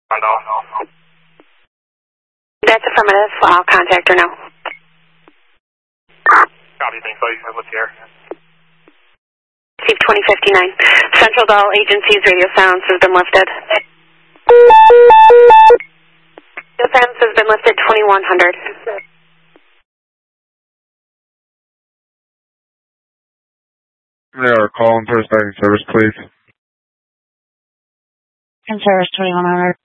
That's affirmative. I'll contact her now. Copy, thanks. What's here? Receive 2059. Central to all agencies, radio silence has been lifted. Radio silence has been lifted 2100. Yeah, call in first bank service, please. In service 2100.